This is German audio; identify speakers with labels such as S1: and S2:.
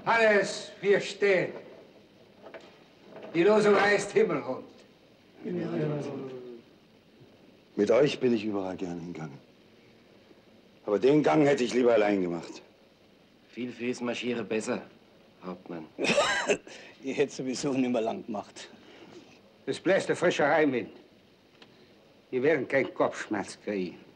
S1: Hannes, wir stehen. Die Losung heißt Himmelrund.
S2: Mit euch bin ich überall gern hingegangen. Aber den Gang hätte ich lieber allein gemacht.
S3: Viel fürs Marschieren besser, Hauptmann.
S4: Ich hätte sowieso nicht mehr lang gemacht.
S1: Es bläst der frische Heimwind. Wir werden keinen Kopfschmerz kriegen.